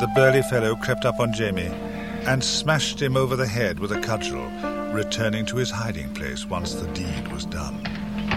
the burly fellow crept up on Jamie and smashed him over the head with a cudgel, returning to his hiding place once the deed was done.